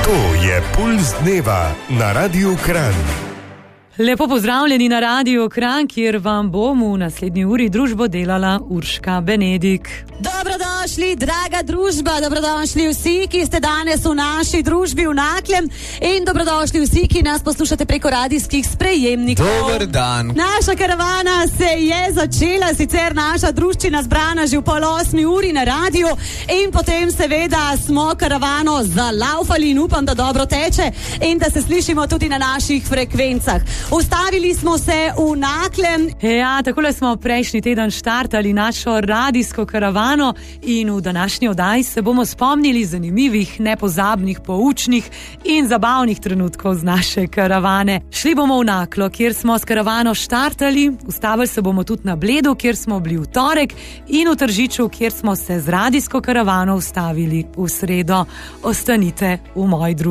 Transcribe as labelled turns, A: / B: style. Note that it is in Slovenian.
A: To je Pulz dneva na Radiu Kranj.
B: Lepo pozdravljeni na Radiu Kranj, kjer vam bom v naslednji uri družbo delala Urška Benedik.
C: Dobrodošli, draga družba, dobrodošli vsi, ki ste danes v naši družbi v Naklem in dobrodošli vsi, ki nas poslušate preko radijskih sprejemnikov.
D: Dober dan.
C: Naša karavana se je začela, sicer naša druščina zbrana že v 7:30 na radiju in potem seveda smo karavano zalaufali in upam, da dobro teče in da se slišimo tudi na naših frekvencah. Ustavili smo se v Naklem.
B: Ja, takole smo prejšnji teden štartali našo radijsko karavano in v današnji oddaji se bomo spomnili zanimivih, nepozabnih, poučnih in zabavnih trenutkov z naše karavane. Šli bomo v Naklo, kjer smo s karavano štartali, ustavili se bomo tudi na Bledu, kjer smo bili v torek, in v Tržiču, kjer smo se z radijsko karavano ustavili v sredo. Ostanite v moji družbi.